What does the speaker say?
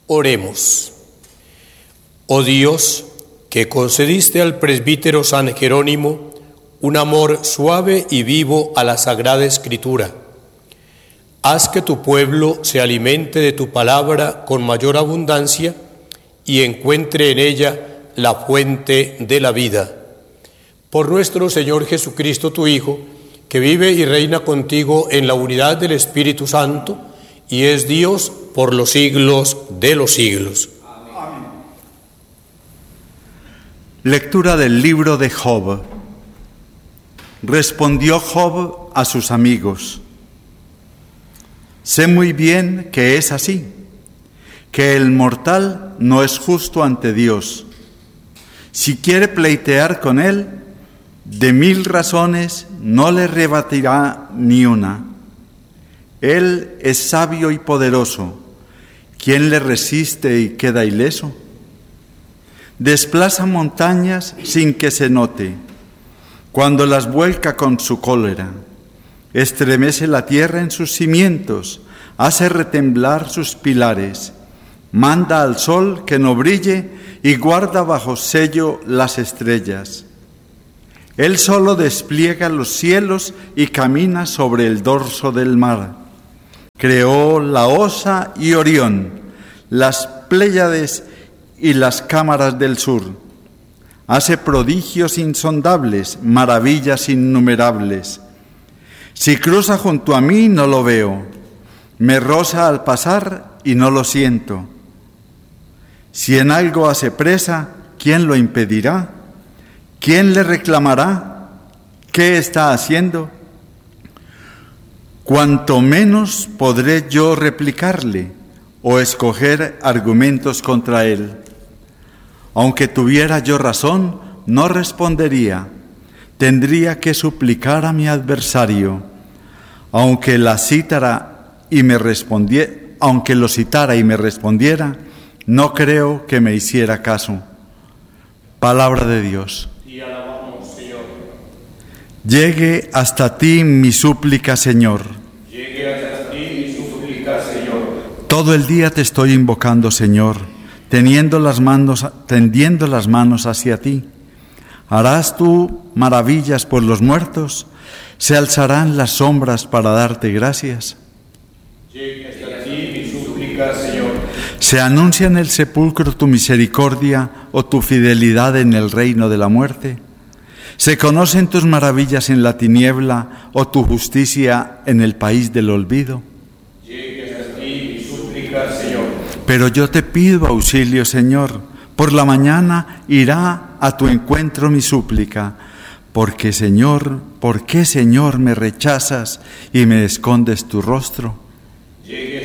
Oremos. Oh Dios, que concediste al presbítero San Jerónimo un amor suave y vivo a la Sagrada Escritura, haz que tu pueblo se alimente de tu palabra con mayor abundancia y encuentre en ella la fuente de la vida. Por nuestro Señor Jesucristo, tu Hijo, que vive y reina contigo en la unidad del Espíritu Santo, y es Dios por los siglos de los siglos. Amén. Lectura del libro de Job. Respondió Job a sus amigos: sé muy bien que es así, que el mortal no es justo ante Dios. Si quiere pleitear con él, de 1000 razones no le rebatirá ni una. Él es sabio y poderoso. ¿Quién le resiste y queda ileso? Desplaza montañas sin que se note, cuando las vuelca con su cólera. Estremece la tierra en sus cimientos, hace retemblar sus pilares. Manda al sol que no brille y guarda bajo sello las estrellas. Él solo despliega los cielos y camina sobre el dorso del mar. Creó la Osa y Orión, las Pléyades y las cámaras del sur. Hace prodigios insondables, maravillas innumerables. Si cruza junto a mí, no lo veo. Me roza al pasar y no lo siento. Si en algo hace presa, ¿quién lo impedirá? ¿Quién le reclamará? ¿Qué está haciendo? Cuanto menos podré yo replicarle o escoger argumentos contra él. Aunque tuviera yo razón, no respondería. Tendría que suplicar a mi adversario. Aunque lo citara y me respondiera, no creo que me hiciera caso. Palabra de Dios. Te alabamos, Señor. Llegue hasta ti mi súplica, Señor. Llegue hasta ti mi súplica, Señor. Todo el día te estoy invocando, Señor, tendiendo las manos hacia ti. ¿Harás tú maravillas por los muertos? ¿Se alzarán las sombras para darte gracias? Llegue hasta ti mi súplica, Señor. ¿Se anuncia en el sepulcro tu misericordia o tu fidelidad en el reino de la muerte? ¿Se conocen tus maravillas en la tiniebla o tu justicia en el país del olvido? Llegue hasta ti mi súplica, Señor. Pero yo te pido auxilio, Señor. Por la mañana irá a tu encuentro mi súplica. ¿Por qué, Señor, me rechazas y me escondes tu rostro? Llegue